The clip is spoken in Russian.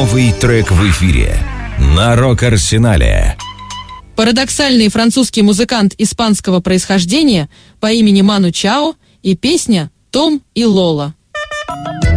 Новый трек в эфире на Рок-Арсенале. Парадоксальный французский музыкант испанского происхождения по имени Ману Чао и песня «Том и Лола».